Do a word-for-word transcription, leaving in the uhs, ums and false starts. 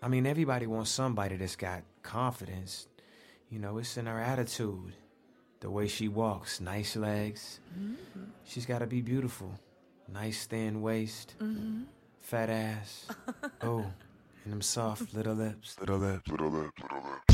I mean, everybody wants somebody that's got confidence. You know, it's in her attitude. The way she walks, nice legs. Mm-hmm. She's got to be beautiful. Nice thin waist. Mm-hmm. Fat ass. Oh, and them soft little lips. Little lips, little lips, little lips.